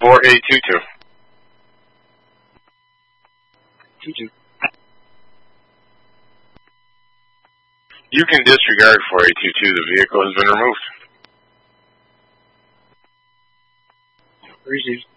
4822. 22. You can disregard 4822. The vehicle has been removed. Received.